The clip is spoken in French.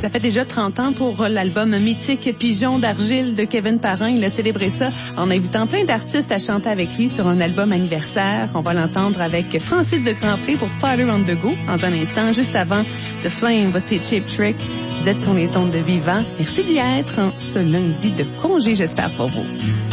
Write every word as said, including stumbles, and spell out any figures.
ça fait déjà trente ans pour l'album mythique Pigeon d'argile de Kevin Parent. Il a célébré ça en invitant plein d'artistes à chanter avec lui sur un album anniversaire. On va l'entendre avec Francis de Grandpré pour Father on the Go dans un instant, juste avant The Flame, voici Cheap Trick. Vous êtes sur les ondes de Vivant. Merci d'y être en ce lundi de congé, j'espère pour vous.